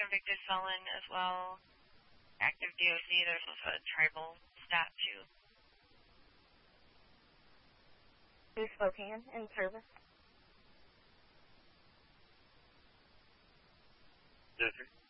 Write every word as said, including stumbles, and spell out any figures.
convicted felon as well. Active D O C, there's also a tribal stat too. Who's Spokane in service? Yes, sir.